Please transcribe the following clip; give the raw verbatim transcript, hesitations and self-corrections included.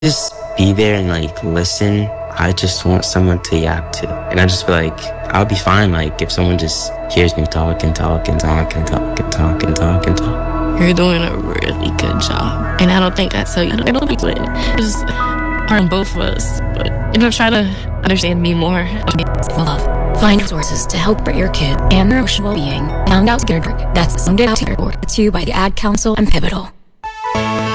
just be there and like listen. I just want someone to yap to. And I just feel like I'll be fine like if someone just hears me talk and talk and talk and talk and talk and talk and talk. You're doing a really good job. And I don't think I tell you, I don't, I don't think it is hard on both of us. But you know, try to understand me more. Love. Find resources to help your kid and their emotional well-being. Found out together. That's Someday Out Together. Two by the Ad Council and Pivotal.